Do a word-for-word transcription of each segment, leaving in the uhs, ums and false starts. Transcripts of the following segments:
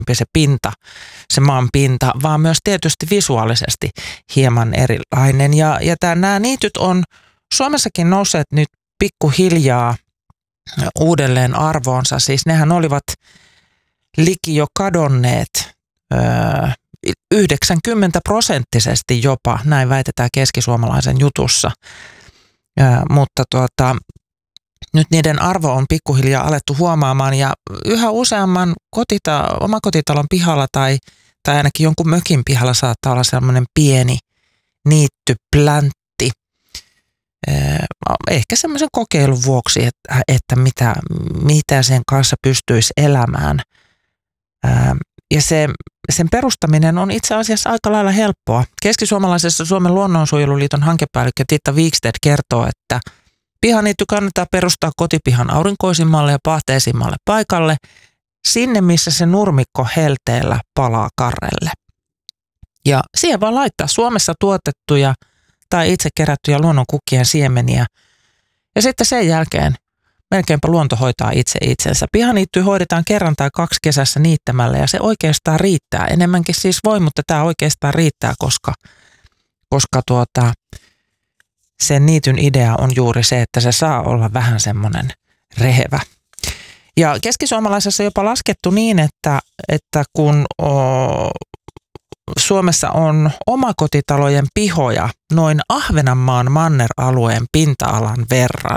se pinta, se maan pinta, vaan myös tietysti visuaalisesti hieman erilainen. Ja, ja tää, nämä niityt on Suomessakin nousseet nyt pikkuhiljaa uudelleen arvoonsa. Siis nehän olivat liki jo kadonneet öö, yhdeksänkymmentä prosenttisesti jopa, näin väitetään Keskisuomalaisen jutussa. Öö, mutta tuota, nyt niiden arvo on pikkuhiljaa alettu huomaamaan ja yhä useamman kotita, omakotitalon pihalla tai, tai ainakin jonkun mökin pihalla saattaa olla sellainen pieni niittypläntti. Ehkä semmoisen kokeilun vuoksi, että, että mitä, mitä sen kanssa pystyisi elämään. Ja se, sen perustaminen on itse asiassa aika lailla helppoa. Keskisuomalaisessa Suomen luonnonsuojeluliiton hankepäällikkö Titta Wikstedt kertoo, että pihaniitty kannattaa perustaa kotipihan aurinkoisimmalle ja pahteisimmalle paikalle, sinne missä se nurmikko helteellä palaa karrelle. Ja siihen vaan laittaa Suomessa tuotettuja tai itse kerättyjä luonnonkukkien siemeniä. Ja sitten sen jälkeen melkeinpä luonto hoitaa itse itsensä. Pihaniitty hoidetaan kerran tai kaksi kesässä niittämällä ja se oikeastaan riittää. Enemmänkin siis voi, mutta tämä oikeastaan riittää, koska, koska tuota, sen niityn idea on juuri se, että se saa olla vähän semmoinen rehevä. Ja keskisuomalaisessa on jopa laskettu niin, että, että kun o, Suomessa on omakotitalojen pihoja noin Ahvenanmaan manneralueen pinta-alan verran,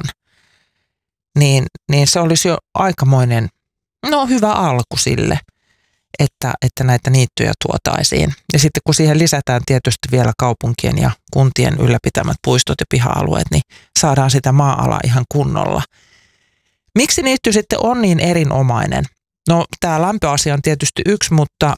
niin, niin se olisi jo aikamoinen, no hyvä alku sille, että, että näitä niittyjä tuotaisiin. Ja sitten kun siihen lisätään tietysti vielä kaupunkien ja kuntien ylläpitämät puistot ja piha-alueet, niin saadaan sitä maa-alaa ihan kunnolla. Miksi niitty sitten on niin erinomainen? No tämä lämpöasia on tietysti yksi, mutta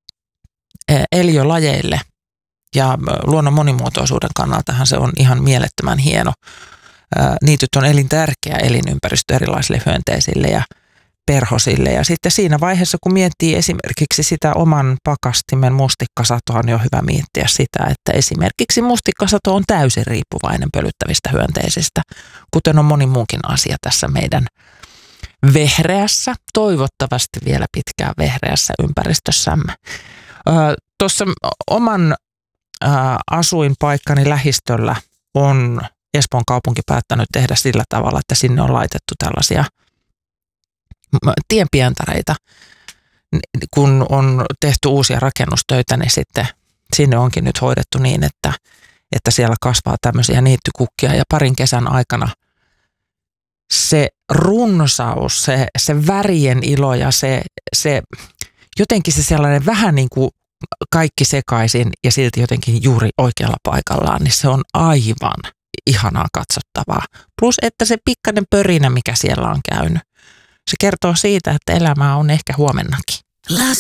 eliölajeille ja luonnon monimuotoisuuden kannaltahan se on ihan mielettömän hieno. Niityt on elintärkeä elinympäristö erilaisille hyönteisille ja perhosille. Ja sitten siinä vaiheessa, kun miettii esimerkiksi sitä oman pakastimen mustikkasatoa, on jo hyvä miettiä sitä, että esimerkiksi mustikkasato on täysin riippuvainen pölyttävistä hyönteisistä, kuten on moni muukin asia tässä meidän vehreässä, toivottavasti vielä pitkään vehreässä ympäristössämme. Tuossa oman asuinpaikkani lähistöllä on Espoon kaupunki päättänyt tehdä sillä tavalla, että sinne on laitettu tällaisia tienpientareita. Kun on tehty uusia rakennustöitä, niin sitten sinne onkin nyt hoidettu niin, että, että siellä kasvaa tämmöisiä niittykukkia ja parin kesän aikana se runsaus, se, se värien ilo ja se, se jotenkin se sellainen vähän niin kuin kaikki sekaisin ja silti jotenkin juuri oikealla paikallaan, niin se on aivan ihanaa katsottavaa. Plus, että se pikkainen pörinä, mikä siellä on käynyt, se kertoo siitä, että elämää on ehkä huomennakin.